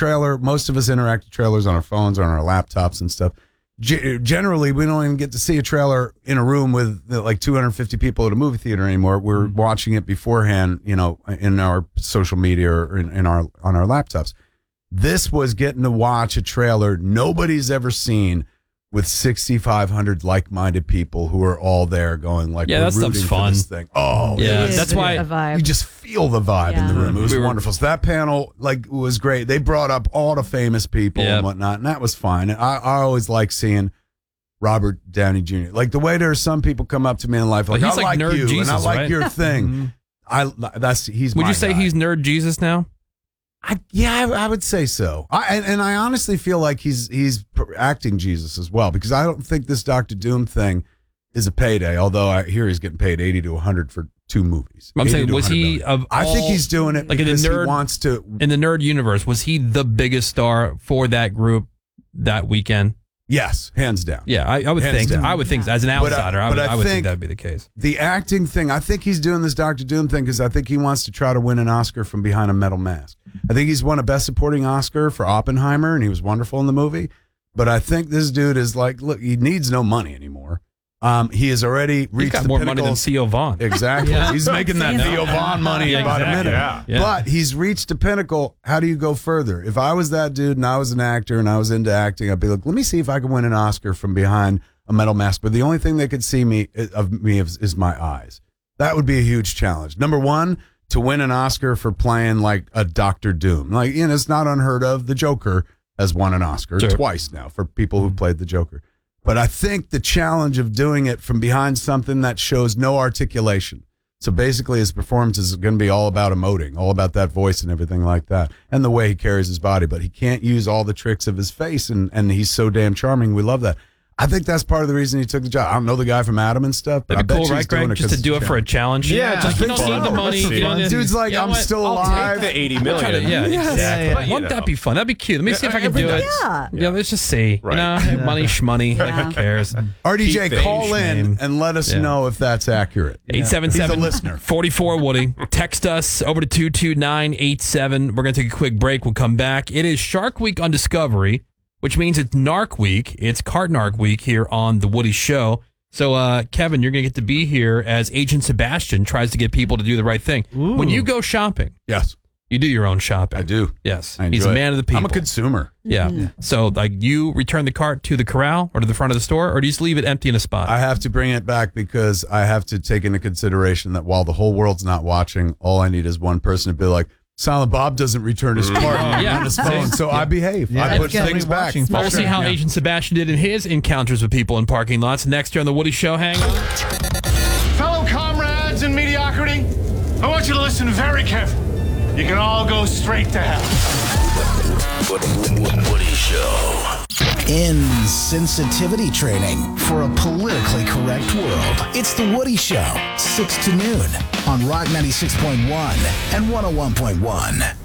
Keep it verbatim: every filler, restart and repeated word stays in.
trailer. Most of us interact with trailers on our phones, on our laptops and stuff. G- generally, we don't even get to see a trailer in a room with like two hundred fifty people at a movie theater anymore. We're mm-hmm. watching it beforehand, you know, in our social media or in, in our on our laptops. This was getting to watch a trailer nobody's ever seen with sixty-five hundred like-minded people who are all there going like, yeah, we're that stuff's rooting fun. for this thing. Oh, yeah, was, that's why you just feel the vibe yeah. in the room. It was we were, wonderful. So that panel like was great. They brought up all the famous people yep. and whatnot, and that was fine. And I, I always like seeing Robert Downey Junior Like the way there are some people come up to me in life like, well, I like, like nerd you Jesus, and I like right? your thing. mm-hmm. I that's he's. Would my you say guy. he's nerd Jesus now? I, yeah, I, I would say so. I, and, and I honestly feel like he's he's acting Jesus as well, because I don't think this Doctor Doom thing is a payday. Although I hear he's getting paid eighty to a hundred for two movies. I'm saying, was he? Of I all, think he's doing it like in the because nerd he wants to. In the nerd universe, was he the biggest star for that group that weekend? Yes, hands down. Yeah, I, I would Hands think. down. I would think Yeah. as an But I- outsider, I, but would, I I would think, think- that'd be the case. The acting thing, I think he's doing this Doctor Doom thing because I think he wants to try to win an Oscar from behind a metal mask. I think he's won a Best Supporting Oscar for Oppenheimer, and he was wonderful in the movie. But I think this dude is like, look, he needs no money anymore. Um, he has already reached He's got the more pinnacle. money than Theo Vaughn. Exactly. Yeah. He's making that Yeah. Theo Vaughn money Yeah, in about exactly. a minute. Yeah. Yeah. But he's reached a pinnacle. How do you go further? If I was that dude and I was an actor and I was into acting, I'd be like, let me see if I can win an Oscar from behind a metal mask. But the only thing they could see me of me is, is my eyes. That would be a huge challenge. Number one, to win an Oscar for playing like a Doctor Doom. Like, you know, it's not unheard of. The Joker has won an Oscar Sure. twice now for people who've played the Joker. But I think the challenge of doing it from behind something that shows no articulation. So basically his performance is going to be all about emoting, all about that voice and everything like that, and the way he carries his body. But he can't use all the tricks of his face, and, and he's so damn charming. We love that. I think that's part of the reason he took the job. I don't know the guy from Adam and stuff, but That'd be I cool, bet you right, he's doing Greg? it Just 'cause to do it's it a for a challenge. Yeah, just you just don't fun. need the money. Let's You don't see. need- Dude's like, you know I'm what? still I'll alive. Take the eighty I'm trying to- million. yeah, Yes. exactly. Yeah, yeah. Wouldn't that be fun? That'd be cute. Let me see if I can every do day. it. Yeah. Yeah, let's just see. Right. You know, money, shmoney. Like, Yeah. who cares? R D J, Keep call fame. in and let us Yeah. know if that's accurate. eight seven seven, He's a listener. forty-four Woody. Text us over to two two nine eight seven. We're going to take a quick break. We'll come back. It is Shark Week on Discovery, which means it's Narc Week. It's Cart Narc Week here on The Woody Show. So, uh, Kevin, you're going to get to be here as Agent Sebastian tries to get people to do the right thing. Ooh. When you go shopping, Yes, you do your own shopping. I do. Yes. I He's enjoy a it. man of the people. I'm a consumer. Yeah. So, like, you return the cart to the corral or to the front of the store, or do you just leave it empty in a spot? I have to bring it back because I have to take into consideration that while the whole world's not watching, all I need is one person to be like, Silent Bob doesn't return his card Yeah. on his phone, so I behave. Yeah, I put that's things good. back. Watching We'll see how Yeah. Agent Sebastian did in his encounters with people in parking lots next year on The Woody Show. Hang on. Fellow comrades in mediocrity, I want you to listen very carefully. You can all go straight to hell. Woody Show. Insensitivity training for a politically correct world. It's The Woody Show, six to noon on Rock ninety-six point one and one oh one point one.